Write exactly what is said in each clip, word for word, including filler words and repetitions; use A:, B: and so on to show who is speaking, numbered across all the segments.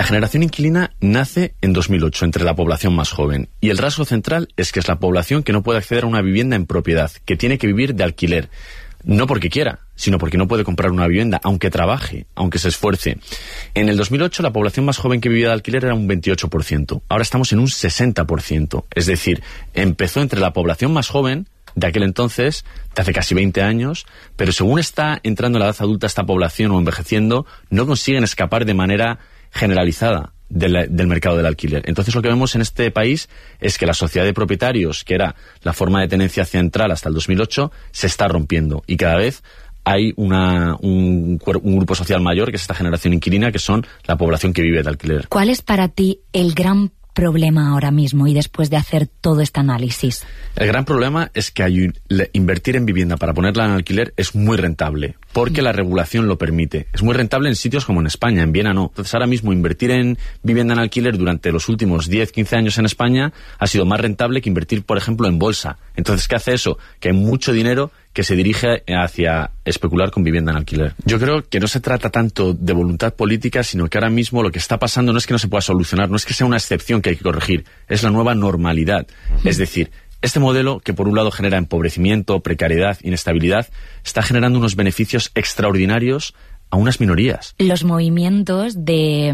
A: La generación inquilina nace en dos mil ocho entre la población más joven, y el rasgo central es que es la población que no puede acceder a una vivienda en propiedad, que tiene que vivir de alquiler, no porque quiera, sino porque no puede comprar una vivienda, aunque trabaje, aunque se esfuerce. En el dos mil ocho la población más joven que vivía de alquiler era un veintiocho por ciento, ahora estamos en un sesenta por ciento, es decir, empezó entre la población más joven de aquel entonces, de hace casi veinte años, pero según está entrando en la edad adulta esta población o envejeciendo, no consiguen escapar de manera generalizada del, del mercado del alquiler. Entonces lo que vemos en este país es que la sociedad de propietarios, que era la forma de tenencia central hasta el dos mil ocho, se está rompiendo y cada vez hay una, un, un grupo social mayor, que es esta generación inquilina, que son la población que vive de alquiler.
B: ¿Cuál es para ti el gran problema ahora mismo y después de hacer todo este análisis?
A: El gran problema es que hay, invertir en vivienda para ponerla en alquiler es muy rentable, porque mm. la regulación lo permite. Es muy rentable en sitios como en España, en Viena no. Entonces ahora mismo invertir en vivienda en alquiler durante los últimos diez, quince años en España ha sido más rentable que invertir, por ejemplo, en bolsa. Entonces, ¿qué hace eso? Que hay mucho dinero que se dirige hacia especular con vivienda en alquiler. Yo creo que no se trata tanto de voluntad política, sino que ahora mismo lo que está pasando no es que no se pueda solucionar, no es que sea una excepción que hay que corregir, es la nueva normalidad. Uh-huh. Es decir, este modelo, que por un lado genera empobrecimiento, precariedad, inestabilidad, está generando unos beneficios extraordinarios a unas minorías.
B: Los movimientos de,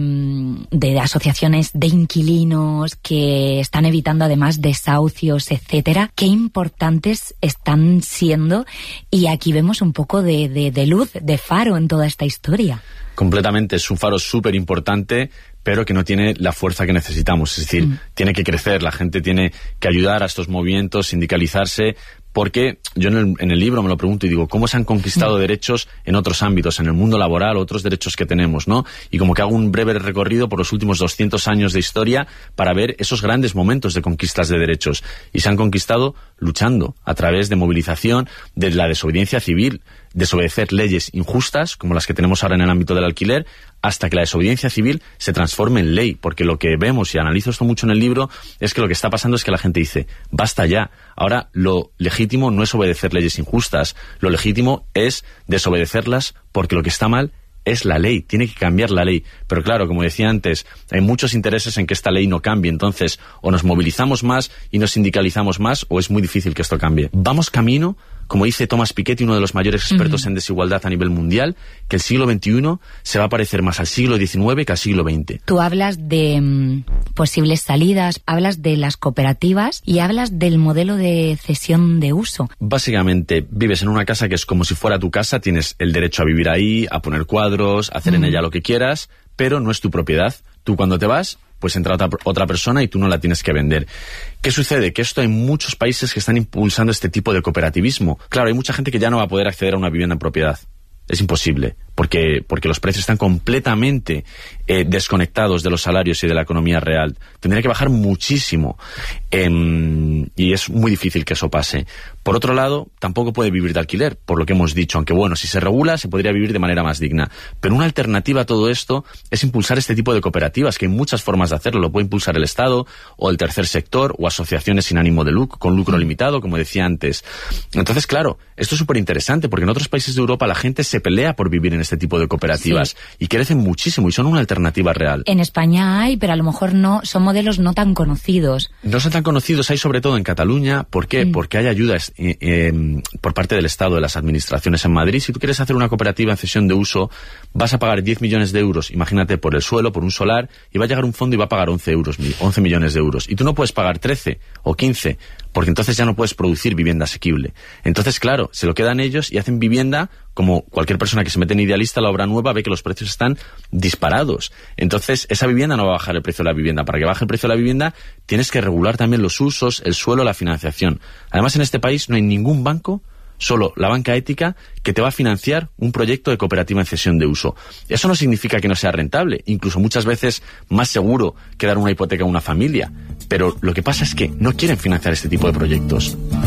B: de asociaciones de inquilinos que están evitando además desahucios, etcétera, qué importantes están siendo, y aquí vemos un poco de, de, de luz, de faro en toda esta historia.
A: Completamente, es un faro súper importante, pero que no tiene la fuerza que necesitamos. Es decir, mm. tiene que crecer, la gente tiene que ayudar a estos movimientos, sindicalizarse, porque yo en el, en el libro me lo pregunto y digo, ¿cómo se han conquistado mm. derechos en otros ámbitos, en el mundo laboral, otros derechos que tenemos, ¿no? Y como que hago un breve recorrido por los últimos doscientos años de historia para ver esos grandes momentos de conquistas de derechos. Y se han conquistado luchando a través de movilización, de la desobediencia civil, desobedecer leyes injustas, como las que tenemos ahora en el ámbito del alquiler, hasta que la desobediencia civil se transforme en ley, porque lo que vemos, y analizo esto mucho en el libro, es que lo que está pasando es que la gente dice, basta ya, ahora lo legítimo no es obedecer leyes injustas, lo legítimo es desobedecerlas, porque lo que está mal es la ley, tiene que cambiar la ley. Pero claro, como decía antes, hay muchos intereses en que esta ley no cambie, entonces o nos movilizamos más y nos sindicalizamos más, o es muy difícil que esto cambie. Vamos camino, como dice Thomas Piketty, uno de los mayores expertos uh-huh. en desigualdad a nivel mundial, que el siglo veintiuno se va a parecer más al siglo diecinueve que al siglo veinte.
B: Tú hablas de mm, posibles salidas, hablas de las cooperativas y hablas del modelo de cesión de uso. Básicamente,
A: vives en una casa que es como si fuera tu casa, tienes el derecho a vivir ahí, a poner cuadros, a hacer uh-huh. en ella lo que quieras, pero no es tu propiedad. Tú cuando te vas, pues entra otra, otra persona y tú no la tienes que vender. ¿Qué sucede? Que esto hay muchos países que están impulsando este tipo de cooperativismo. Claro, hay mucha gente que ya no va a poder acceder a una vivienda en propiedad. Es imposible, porque, porque los precios están completamente eh, desconectados de los salarios y de la economía real. Tendría que bajar muchísimo eh, y es muy difícil que eso pase. Por otro lado, tampoco puede vivir de alquiler, por lo que hemos dicho, aunque bueno, si se regula se podría vivir de manera más digna. Pero una alternativa a todo esto es impulsar este tipo de cooperativas, que hay muchas formas de hacerlo. Lo puede impulsar el Estado, o el tercer sector, o asociaciones sin ánimo de lucro, con lucro limitado, como decía antes. Entonces, claro, esto es súper interesante, porque en otros países de Europa la gente se pelea por vivir en este tipo de cooperativas sí. y crecen muchísimo y son una alternativa real.
B: En España hay, pero a lo mejor no, son modelos no tan conocidos.
A: No son tan conocidos, hay sobre todo en Cataluña. ¿Por qué? Mm. Porque hay ayudas eh, eh, por parte del Estado, de las administraciones en Madrid. Si tú quieres hacer una cooperativa en cesión de uso, vas a pagar diez millones de euros, imagínate, por el suelo, por un solar, y va a llegar un fondo y va a pagar once euros, once millones de euros. Y tú no puedes pagar trece o quince, porque entonces ya no puedes producir vivienda asequible. Entonces, claro, se lo quedan ellos y hacen vivienda, como cualquier persona que se mete en Idealista, la obra nueva, ve que los precios están disparados. Entonces, esa vivienda no va a bajar el precio de la vivienda. Para que baje el precio de la vivienda, tienes que regular también los usos, el suelo, la financiación. Además, en este país no hay ningún banco, solo la banca ética, que te va a financiar un proyecto de cooperativa en cesión de uso. Eso no significa que no sea rentable, incluso muchas veces más seguro que dar una hipoteca a una familia. Pero lo que pasa es que no quieren financiar este tipo de proyectos.